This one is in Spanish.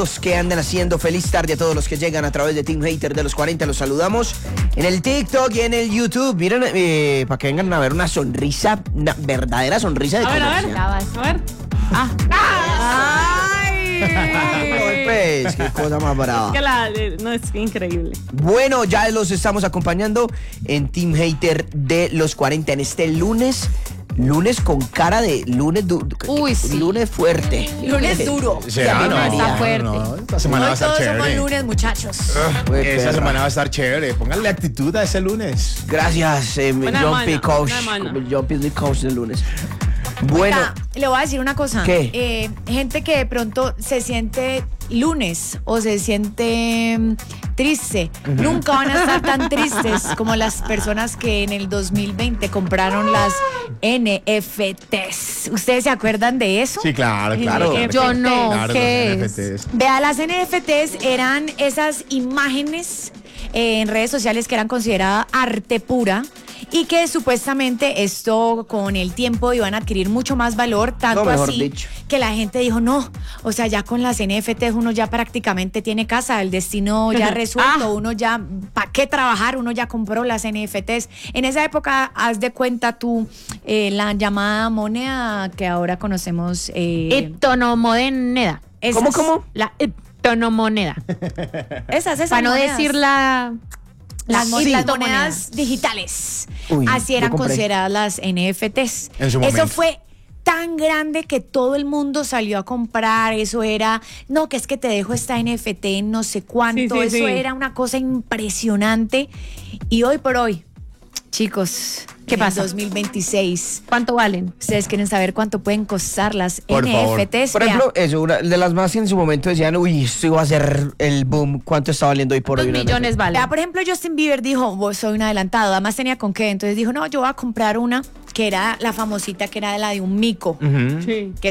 Los que andan haciendo feliz tarde a todos los que llegan a través de Team Hater de los 40, los saludamos en el TikTok y en el YouTube. Miren, para que vengan a ver una sonrisa, una verdadera sonrisa de comercial. A ver. Ay, pues, qué cosa más brava. No, es increíble. Bueno, ya los estamos acompañando en Team Hater de los 40 en este lunes. Lunes con cara de lunes Uy, sí. Lunes fuerte. Lunes duro. ¿Será? No, Está fuerte. no, esta semana va a Hoy estar todos somos chévere. lunes, muchachos. Esta semana va a estar chévere. Pónganle actitud a ese lunes. Gracias, Jumpy Coach. Jumpy es mi coach del lunes. Bueno, Oiga, le voy a decir una cosa. ¿Qué? Gente que de pronto se siente lunes o se siente triste, nunca van a estar tan tristes como las personas que en el 2020 compraron las NFTs. ¿Ustedes se acuerdan de eso? Sí, claro. Yo no. Claro, ¿Qué los es? NFTs. Vea, las NFTs eran esas imágenes en redes sociales que eran consideradas arte pura y que supuestamente esto con el tiempo iban a adquirir mucho más valor, tanto No, mejor así dicho. que la gente dijo, no, o sea, ya con las NFTs uno ya prácticamente tiene casa, el destino ya resuelto, uno ya, ¿para qué trabajar? Uno ya compró las NFTs. En esa época, haz de cuenta tú, la llamada moneda que ahora conocemos. Etonomoneda. ¿Cómo? La etonomoneda. Esas Para no monedas. decir las Las monedas monedas digitales. Uy, así yo eran compré. consideradas las NFTs. En su Eso momento. fue tan grande que todo el mundo salió a comprar. Eso era, no, que es que te dejo esta NFT en no sé cuánto. Sí, Eso sí. era una cosa impresionante. Y hoy por hoy, chicos, ¿Qué en pasa? el 2026, ¿Cuánto valen? ustedes quieren saber cuánto pueden costar las Por favor. NFTs. por ejemplo, eso, una de las más que en su momento decían, uy, esto iba a ser el boom. ¿Cuánto está valiendo hoy por hoy? 2 una millones valen. Vea, por ejemplo, Justin Bieber dijo, soy un adelantado, además tenía con qué, entonces dijo, no, yo voy a comprar una que era la famosita, que era la de un mico, Ujú. Sí. que